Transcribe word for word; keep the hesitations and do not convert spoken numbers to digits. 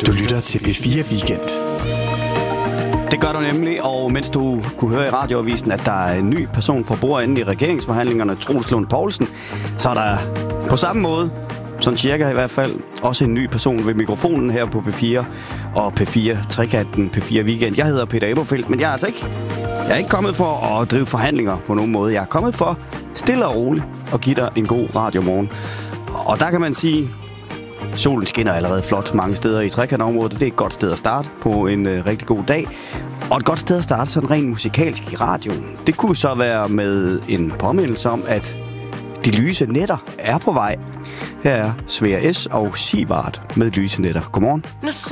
Du lytter til P fire Weekend. Det gør du nemlig, og mens du kunne høre i radioavisen, at der er en ny person for bordenden i regeringsforhandlingerne, Troels Lund Poulsen, så er der på samme måde, sådan cirka i hvert fald, også en ny person ved mikrofonen her på P fire og P fire Trekanten, P fire Weekend. Jeg hedder Peter Eberfeldt, men jeg er altså ikke, jeg er ikke kommet for at drive forhandlinger på nogen måde. Jeg er kommet for stille og roligt at give dig en god radiomorgen. Og der kan man sige, solen skinner allerede flot mange steder i trekantområdet. Det er et godt sted at starte på en øh, rigtig god dag. Og et godt sted at starte sådan rent musikalsk i radioen. Det kunne så være med en påmindelse om, at de lyse netter er på vej. Her er Svea S. og Sivart med lyse netter. Godmorgen.